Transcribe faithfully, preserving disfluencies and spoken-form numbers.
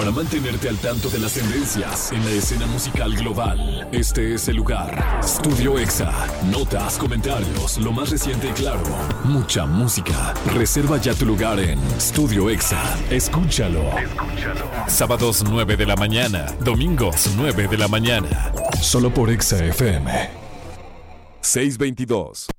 Para mantenerte al tanto de las tendencias en la escena musical global, este es el lugar. Estudio Exa. Notas, comentarios, lo más reciente y claro. Mucha música. Reserva ya tu lugar en Estudio Exa. Escúchalo. Escúchalo. Sábados nueve de la mañana. Domingos nueve de la mañana. Solo por Exa F M. seiscientos veintidós.